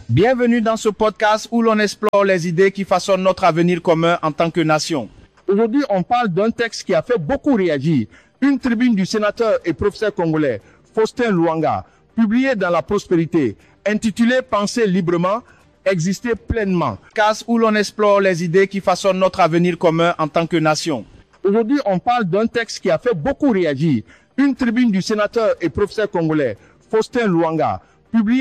Bienvenue dans ce podcast où l'on explore les idées qui façonnent notre avenir commun en tant que nation. Aujourd'hui, on parle d'un texte qui a fait beaucoup réagir. Une tribune du sénateur et professeur congolais Faustin Luanga, publiée dans La Prospérité, intitulée Penser librement, exister pleinement. Podcast où l'on explore les idées qui façonnent notre avenir commun en tant que nation. Aujourd'hui, on parle d'un texte qui a fait beaucoup réagir. Une tribune du sénateur et professeur congolais Faustin Luanga, publiée